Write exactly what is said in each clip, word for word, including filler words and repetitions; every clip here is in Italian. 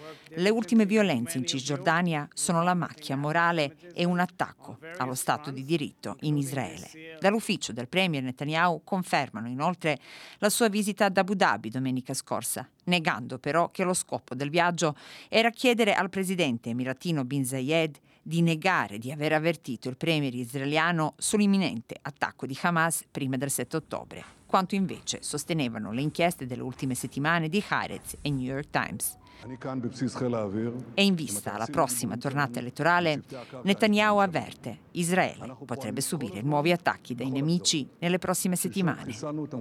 Le ultime violenze in Cisgiordania sono la macchia morale e un attacco allo Stato di diritto in Israele. Dall'ufficio del premier Netanyahu confermano inoltre la sua visita ad Abu Dhabi domenica scorsa, negando però che lo scopo del viaggio era chiedere al presidente emiratino Bin Zayed di negare di aver avvertito il premier israeliano sull'imminente attacco di Hamas prima del sette ottobre, quanto invece sostenevano le inchieste delle ultime settimane di Haaretz e New York Times. E in vista alla prossima tornata elettorale, Netanyahu avverte: Israele potrebbe subire nuovi attacchi dai nemici nelle prossime settimane.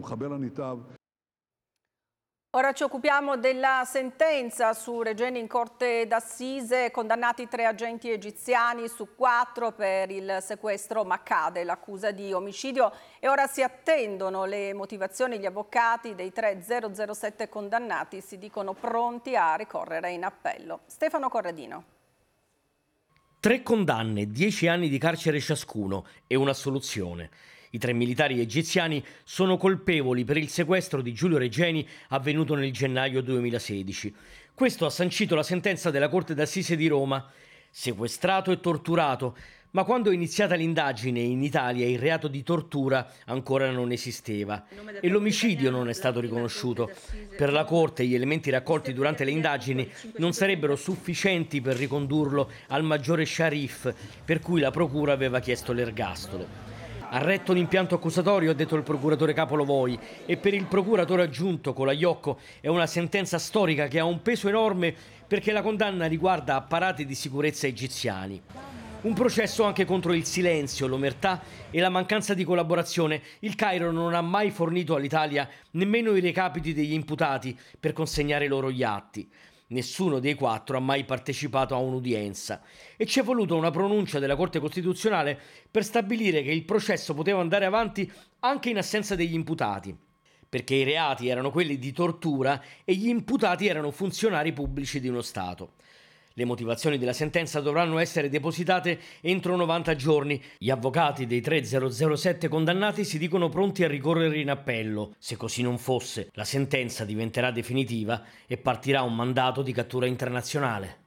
Ora ci occupiamo della sentenza su Regeni in corte d'assise, condannati tre agenti egiziani su quattro per il sequestro, ma cade l'accusa di omicidio e ora si attendono le motivazioni. Gli avvocati dei tre zero zero sette condannati si dicono pronti a ricorrere in appello. Stefano Corradino. Tre condanne, dieci anni di carcere ciascuno e un'assoluzione. I tre militari egiziani sono colpevoli per il sequestro di Giulio Regeni avvenuto nel gennaio duemilasedici. Questo ha sancito la sentenza della Corte d'Assise di Roma. Sequestrato e torturato, ma quando è iniziata l'indagine in Italia il reato di tortura ancora non esisteva e l'omicidio non è stato riconosciuto. Per la Corte gli elementi raccolti durante le indagini non sarebbero sufficienti per ricondurlo al maggiore Sharif, per cui la Procura aveva chiesto l'ergastolo. Ha retto l'impianto accusatorio, ha detto il procuratore capo Lovoi, e per il procuratore aggiunto Colaiocco è una sentenza storica che ha un peso enorme perché la condanna riguarda apparati di sicurezza egiziani. Un processo anche contro il silenzio, l'omertà e la mancanza di collaborazione. Il Cairo non ha mai fornito all'Italia nemmeno i recapiti degli imputati per consegnare loro gli atti. Nessuno dei quattro ha mai partecipato a un'udienza e ci è voluta una pronuncia della Corte Costituzionale per stabilire che il processo poteva andare avanti anche in assenza degli imputati, perché i reati erano quelli di tortura e gli imputati erano funzionari pubblici di uno Stato. Le motivazioni della sentenza dovranno essere depositate entro novanta giorni. Gli avvocati dei tre zero zero sette condannati si dicono pronti a ricorrere in appello. Se così non fosse, la sentenza diventerà definitiva e partirà un mandato di cattura internazionale.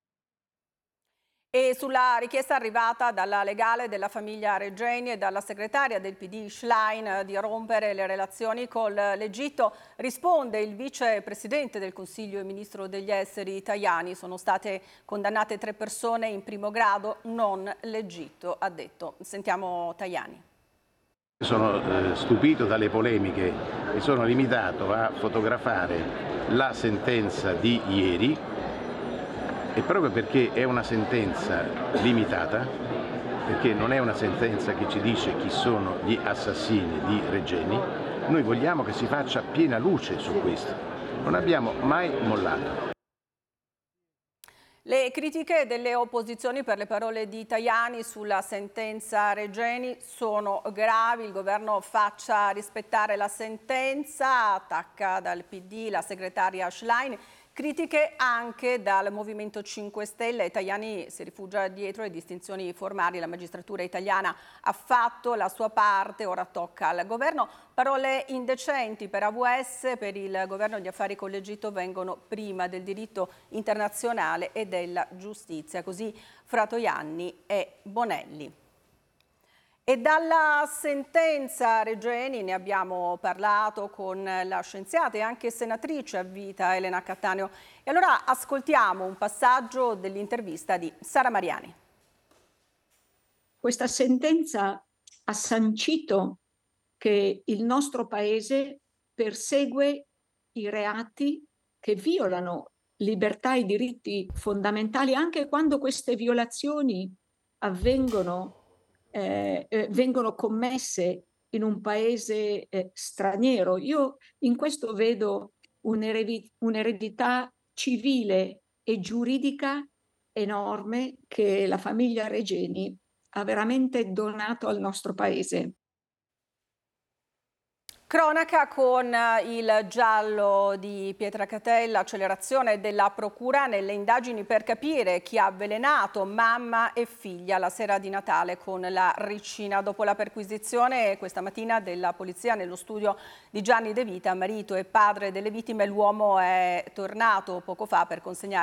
E sulla richiesta arrivata dalla legale della famiglia Regeni e dalla segretaria del P D Schlein di rompere le relazioni con l'Egitto, risponde il vicepresidente del Consiglio e ministro degli esteri Tajani. Sono state condannate tre persone in primo grado, non l'Egitto, ha detto. Sentiamo Tajani. Sono eh, stupito dalle polemiche e sono limitato a fotografare la sentenza di ieri. E proprio perché è una sentenza limitata, perché non è una sentenza che ci dice chi sono gli assassini di Regeni, noi vogliamo che si faccia piena luce su questo. Non abbiamo mai mollato. Le critiche delle opposizioni per le parole di Tajani sulla sentenza Regeni sono gravi. Il governo faccia rispettare la sentenza, attacca dal P D la segretaria Schlein. Critiche anche dal Movimento cinque Stelle. Tajani si rifugia dietro le distinzioni formali. La magistratura italiana ha fatto la sua parte, ora tocca al governo. Parole indecenti per A V S, per il governo gli affari con l'Egitto vengono prima del diritto internazionale e della giustizia. Così Fratoianni e Bonelli. E dalla sentenza Regeni ne abbiamo parlato con la scienziata e anche senatrice a vita Elena Cattaneo. E allora ascoltiamo un passaggio dell'intervista di Sara Mariani. Questa sentenza ha sancito che il nostro Paese persegue i reati che violano libertà e diritti fondamentali anche quando queste violazioni avvengono Eh, eh, vengono commesse in un paese eh, straniero. Io in questo vedo un'eredità civile e giuridica enorme che la famiglia Regeni ha veramente donato al nostro paese. Cronaca con il giallo di Pietracatella, accelerazione della procura nelle indagini per capire chi ha avvelenato mamma e figlia la sera di Natale con la ricina. Dopo la perquisizione questa mattina della polizia nello studio di Gianni De Vita, marito e padre delle vittime, l'uomo è tornato poco fa per consegnare